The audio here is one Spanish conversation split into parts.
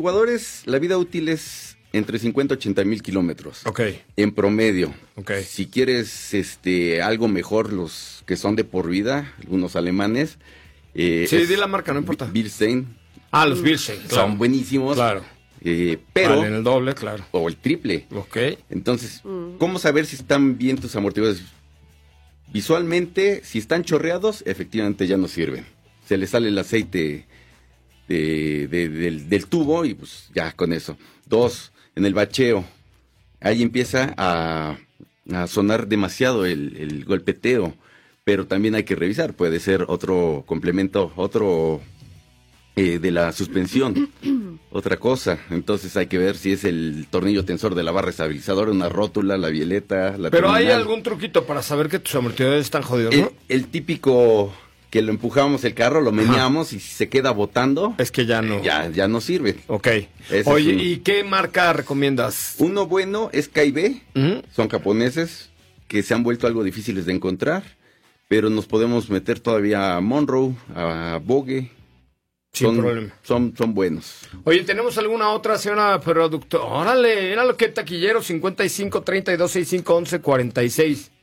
Jugadores, la vida útil es entre 50 y 80 mil kilómetros. Ok. En promedio. Ok. Si quieres algo mejor, los que son de por vida, algunos alemanes. Sí, di la marca, no importa. Bilstein. Los Bilstein, claro. Son buenísimos. Claro. Pero... Vale, en el doble, claro. O el triple. Ok. Entonces, ¿cómo saber si están bien tus amortiguadores? Visualmente, si están chorreados, efectivamente ya no sirven. Se les sale el aceite del tubo y pues ya con eso. 2, en el bacheo. Ahí empieza a sonar demasiado el golpeteo, pero también hay que revisar. Puede ser otro complemento, de la suspensión, otra cosa. Entonces hay que ver si es el tornillo tensor de la barra estabilizadora, una rótula, la violeta, la Pero terminal. ¿hay algún truquito para saber que tus amortiguadores están jodidos, no? El típico que lo empujamos el carro, lo meneamos y si se queda botando... Es que ya no... Ya no sirve. Ok. Ese Oye, es ¿y qué marca recomiendas? Uno bueno es K&B, son japoneses que se han vuelto algo difíciles de encontrar, pero nos podemos meter todavía a Monroe, a Bogue. Sin problema. Son buenos. Oye, ¿tenemos alguna otra, señora productora? Órale, era lo que taquillero, 55 32 65 11 46.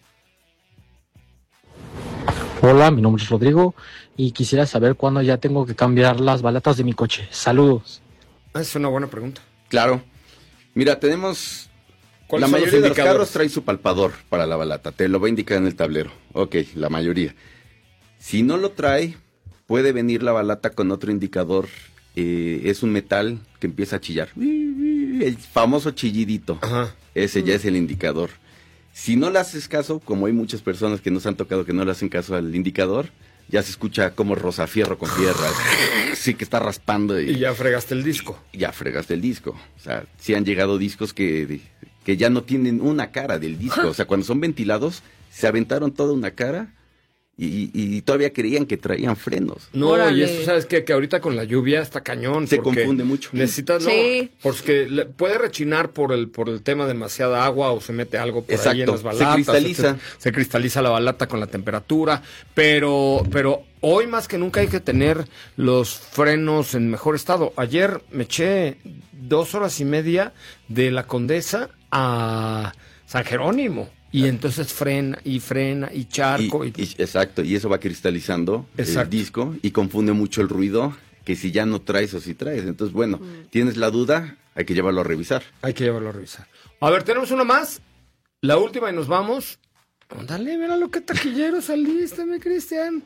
Hola, mi nombre es Rodrigo y quisiera saber cuándo ya tengo que cambiar las balatas de mi coche. Saludos. Es una buena pregunta. Claro. Mira, tenemos... La mayoría de los carros trae su palpador para la balata. Te lo va a indicar en el tablero. Ok, la mayoría. Si no lo trae, puede venir la balata con otro indicador. Es un metal que empieza a chillar. El famoso chillidito. Ajá. Ese ya es el indicador. Si no le haces caso, como hay muchas personas que nos han tocado que no le hacen caso al indicador, ya se escucha como rozafierro con fierro. Sí, que está raspando. Y ya fregaste el disco. Ya fregaste el disco. O sea, sí han llegado discos que ya no tienen una cara del disco. O sea, cuando son ventilados, se aventaron toda una cara y todavía creían que traían frenos. No, Órale. y eso, ¿sabes qué? Que ahorita con la lluvia está cañón. Se porque confunde mucho. Necesitas, Sí. porque puede rechinar por el tema de demasiada agua o se mete algo por Exacto. ahí en las Se balatas. cristaliza. Se cristaliza la balata con la temperatura. Pero hoy más que nunca hay que tener los frenos en mejor estado. Ayer me eché 2 horas y media de la Condesa a San Jerónimo. Y entonces frena y charco. Exacto, y eso va cristalizando el Exacto. disco y confunde mucho el ruido, que si ya no traes o si traes. Entonces, bueno, tienes la duda, hay que llevarlo a revisar. Hay que llevarlo a revisar. A ver, tenemos una más. La última y nos vamos. Ándale, mira lo que taquillero saliste, mi Cristian.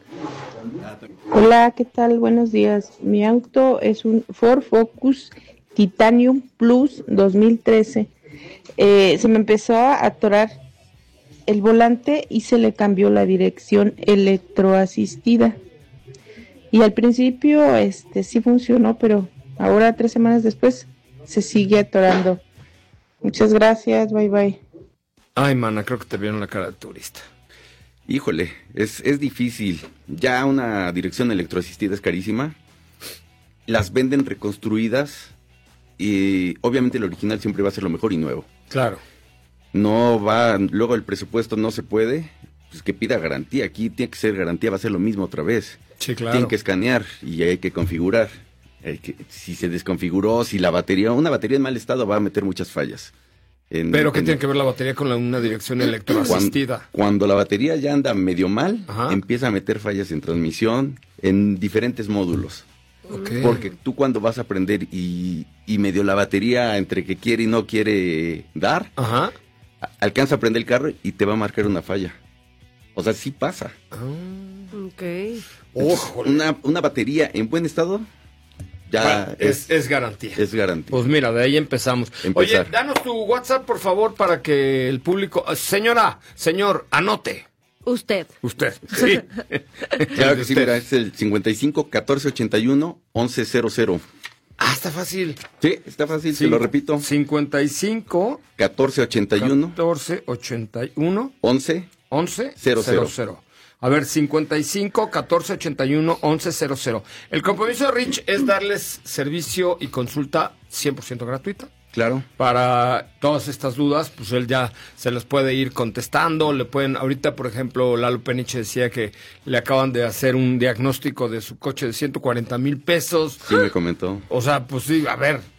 Hola, ¿qué tal? Buenos días. Mi auto es un Ford Focus Titanium Plus 2013. Se me empezó a atorar el volante y se le cambió la dirección electroasistida. Y al principio sí funcionó, pero ahora 3 semanas después se sigue atorando. Muchas gracias, bye bye. Ay, mana, creo que te vieron la cara de turista. Híjole, es difícil. Ya una dirección electroasistida es carísima. Las venden reconstruidas y obviamente el original siempre va a ser lo mejor y nuevo. Claro. No va, luego el presupuesto no se puede, pues que pida garantía. Aquí tiene que ser garantía, va a ser lo mismo otra vez. Sí, claro. Tienen que escanear y hay que configurar. Si se desconfiguró, si la batería, una batería en mal estado va a meter muchas fallas. Pero ¿qué tiene que ver la batería con una dirección electroasistida? Cuando la batería ya anda medio mal, Ajá. empieza a meter fallas en transmisión, en diferentes módulos. Okay. Porque tú cuando vas a prender y medio la batería entre que quiere y no quiere dar, Ajá. alcanza a prender el carro y te va a marcar una falla. O sea, sí pasa. Ok. Ojo. Una batería en buen estado ya es garantía. Es garantía. Pues mira, de ahí empezamos. Oye, danos tu WhatsApp, por favor, para que el público... señor, anote. Usted. Sí. Claro que sí, mira, es el 55 14 81 11 00. Ah, está fácil. Sí, está fácil, se lo repito. 55 14 81 14 81 11 11 00. 00. A ver, 55 14 81 11 00. El compromiso de Rich es darles servicio y consulta 100% gratuita. Claro. Para todas estas dudas, pues él ya se las puede ir contestando. Le pueden, ahorita, por ejemplo, Lalo Peniche decía que le acaban de hacer un diagnóstico de su coche de 140,000 pesos. Sí, me comentó. O sea, pues sí, a ver,